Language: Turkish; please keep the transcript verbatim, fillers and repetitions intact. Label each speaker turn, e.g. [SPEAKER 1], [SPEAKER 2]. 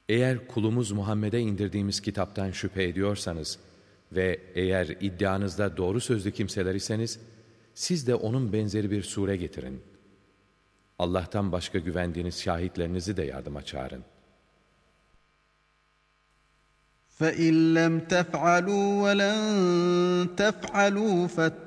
[SPEAKER 1] Eğer kulumuz Muhammed'e indirdiğimiz kitaptan şüphe ediyorsanız ve eğer iddianızda doğru sözlü kimseler iseniz, siz de onun benzeri bir sure getirin. Allah'tan başka güvendiğiniz şahitlerinizi de yardıma çağırın.
[SPEAKER 2] فَاِنْ لَمْ تَفْعَلُوا وَلَنْ تَفْعَلُوا